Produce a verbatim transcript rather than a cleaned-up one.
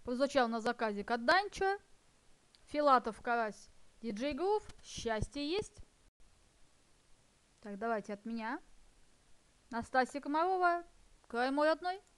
Прозвучал на заказе Кадданчо. Филатов, Карась, Диджей Грув. Счастье есть. Так, давайте от меня. Настасья Комарова. Край мой родной.